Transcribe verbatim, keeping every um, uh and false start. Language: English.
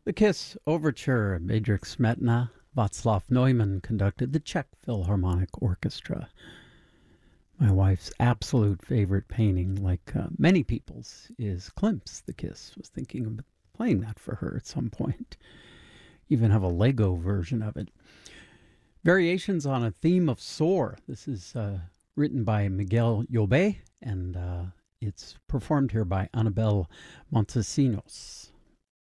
The Kiss Overture, Bedřich Smetana, Václav Neumann conducted the Czech Philharmonic Orchestra. My wife's absolute favorite painting, like uh, many people's, is Klimt's The Kiss. Was thinking of playing that for her at some point. Even have a Lego version of it. Variations on a theme of Soar. This is uh, written by Miguel Llobet, and uh, it's performed here by Anabel Montesinos.